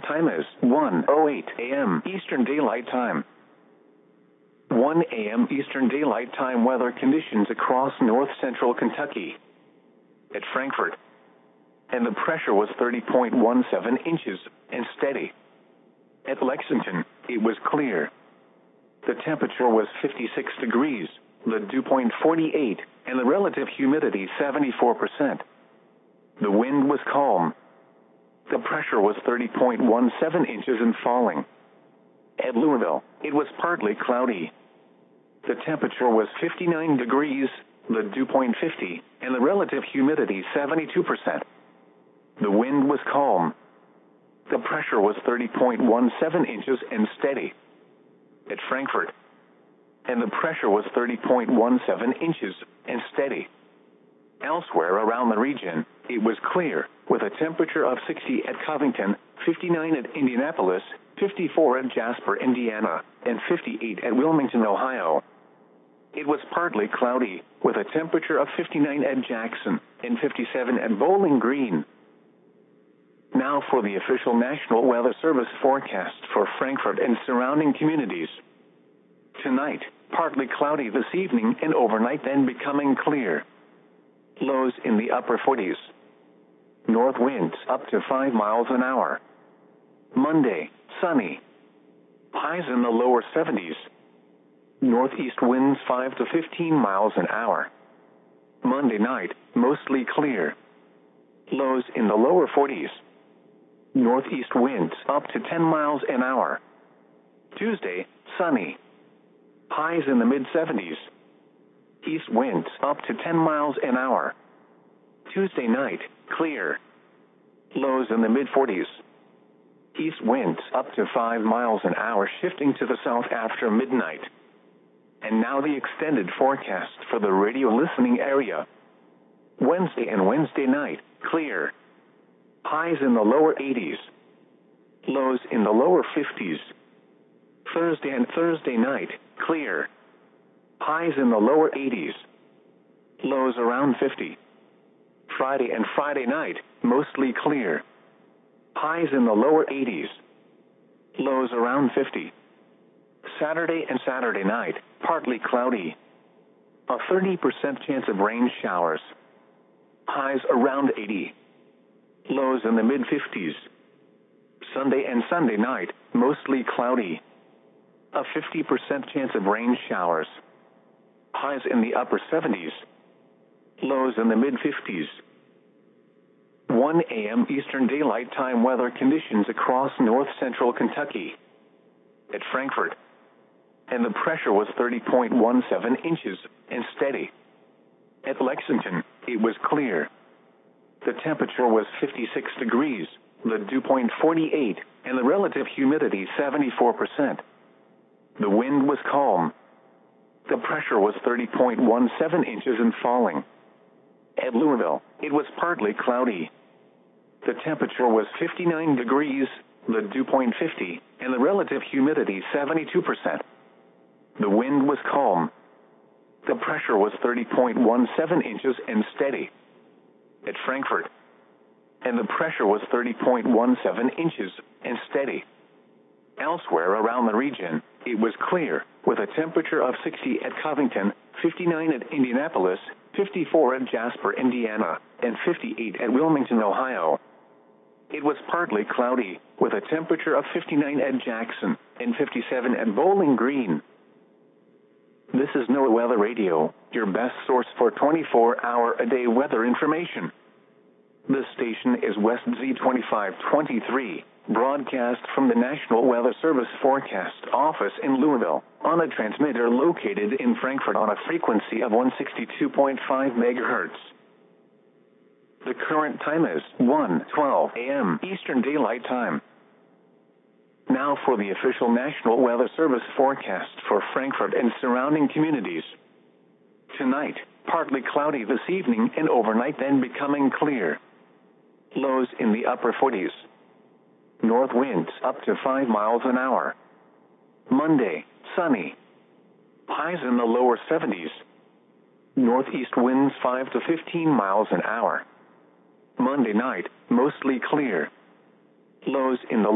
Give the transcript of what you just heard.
time is 1:08 a.m. Eastern Daylight Time. 1 a.m. Eastern Daylight Time weather conditions across north-central Kentucky. At Frankfort, and the pressure was 30.17 inches and steady. At Lexington, it was clear. The temperature was 56 degrees, the dew point 48, and the relative humidity 74%. The wind was calm. The pressure was 30.17 inches and falling. At Louisville, it was partly cloudy. The temperature was 59 degrees, the dew point 50, and the relative humidity 72%. The wind was calm. The pressure was 30.17 inches and steady. At Frankfort, and the pressure was 30.17 inches and steady. Elsewhere around the region, it was clear, with a temperature of 60 at Covington, 59 at Indianapolis, 54 at Jasper, Indiana, and 58 at Wilmington, Ohio. It was partly cloudy, with a temperature of 59 at Jackson and 57 at Bowling Green. Now for the official National Weather Service forecast for Frankfort and surrounding communities. Tonight, partly cloudy this evening and overnight, then becoming clear. Lows in the upper 40s. North winds up to 5 miles an hour. Monday, sunny. Highs in the lower 70s. Northeast winds 5 to 15 miles an hour. Monday night, mostly clear. Lows in the lower 40s. Northeast winds up to 10 miles an hour. Tuesday, sunny. Highs in the mid-70s. East winds up to 10 miles an hour. Tuesday night, clear. Lows in the mid-40s. East winds up to 5 miles an hour, shifting to the south after midnight. And now the extended forecast for the radio listening area. Wednesday and Wednesday night, clear. Highs in the lower 80s. Lows in the lower 50s. Thursday and Thursday night, clear. Highs in the lower 80s. Lows around 50. Friday and Friday night, mostly clear. Highs in the lower 80s. Lows around 50. Saturday and Saturday night, partly cloudy. A 30% chance of rain showers. Highs around 80. Lows in the mid-50s. Sunday and Sunday night, mostly cloudy. A 50% chance of rain showers. Highs in the upper 70s. Lows in the mid-50s. 1 a.m. Eastern Daylight Time weather conditions across north-central Kentucky. At Frankfort, and the pressure was 30.17 inches and steady. At Lexington, it was clear. The temperature was 56 degrees, the dew point 48, and the relative humidity 74%. The wind was calm. The pressure was 30.17 inches and falling. At Louisville, it was partly cloudy. The temperature was 59 degrees, the dew point 50, and the relative humidity 72%. The wind was calm. The pressure was 30.17 inches and steady. At Frankfort, and the pressure was 30.17 inches and steady. Elsewhere around the region, it was clear, with a temperature of 60 at Covington, 59 at Indianapolis, 54 at Jasper, Indiana, and 58 at Wilmington, Ohio. It was partly cloudy, with a temperature of 59 at Jackson and 57 at Bowling Green. This is NOAA Weather Radio, your best source for 24-hour-a-day weather information. This station is West Z2523, broadcast from the National Weather Service Forecast Office in Louisville, on a transmitter located in Frankfort on a frequency of 162.5 MHz. The current time is 1:12 a.m. Eastern Daylight Time. Now for the official National Weather Service forecast for Frankfort and surrounding communities. Tonight, partly cloudy this evening and overnight, then becoming clear. Lows in the upper 40s. North winds up to 5 miles an hour. Monday, sunny. Highs in the lower 70s. Northeast winds 5 to 15 miles an hour. Monday night, mostly clear. Lows in the